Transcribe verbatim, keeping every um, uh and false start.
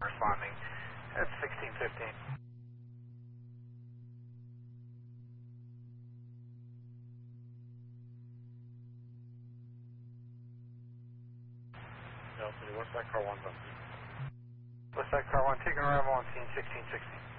responding at sixteen fifteen. Delta, what's that car one done? What's that car one? Taking arrival on scene sixteen sixteen.